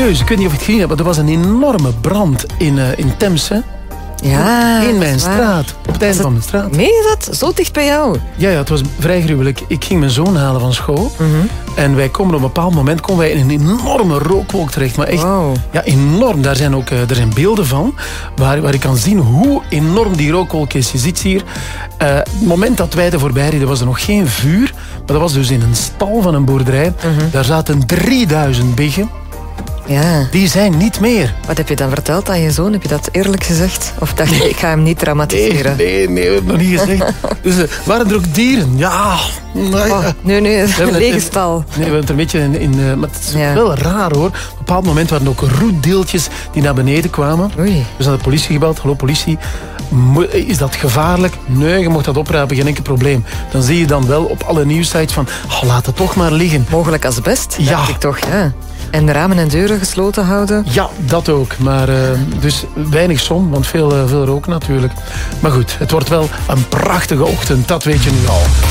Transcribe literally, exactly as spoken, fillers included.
serieus, ik weet niet of je het gezien hebt, maar er was een enorme brand in, uh, in Temse. Ja, in mijn straat, op het einde van mijn straat. Meen je dat? Zo dicht bij jou? Ja, ja, het was vrij gruwelijk. Ik ging mijn zoon halen van school. Mm-hmm. En wij komen op een bepaald moment komen wij in een enorme rookwolk terecht. Maar echt, wow. ja, enorm. Daar zijn ook uh, er zijn beelden van, waar, waar je kan zien hoe enorm die rookwolk is. Je ziet hier, uh, het moment dat wij er voorbij reden, was er nog geen vuur. Maar dat was dus in een stal van een boerderij. Mm-hmm. Daar zaten drieduizend biggen. Ja. Die zijn niet meer. Wat heb je dan verteld aan je zoon? Heb je dat eerlijk gezegd? Of dacht je, ik ga hem niet traumatiseren? Nee, nee, nee, we hebben nog niet gezegd. Dus uh, waren er ook dieren? Ja. Nou, ja. Oh, nee, nee, een lege stal. Nee, we hebben het er een beetje in... in uh, maar het is ja. wel raar, hoor. Op een bepaald moment waren er ook roetdeeltjes die naar beneden kwamen. Oei. Dus aan de politie gebeld. Hallo, politie. Is dat gevaarlijk? Nee, je mocht dat oprapen, geen enkel probleem. Dan zie je dan wel op alle nieuwsites van... Oh, laat het toch maar liggen. Mogelijk asbest, ja. dacht ik toch, ja. En ramen en deuren gesloten houden? Ja, dat ook. Maar uh, dus weinig zon, want veel, uh, veel rook natuurlijk. Maar goed, het wordt wel een prachtige ochtend, dat weet je nu al.